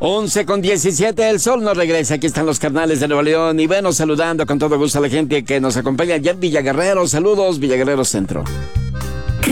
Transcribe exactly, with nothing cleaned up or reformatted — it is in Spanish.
once con diecisiete, el sol no regresa. Aquí están los carnales de Nuevo León. Y bueno, saludando con todo gusto a la gente que nos acompaña allá en Villaguerrero. Saludos, Villaguerrero Centro.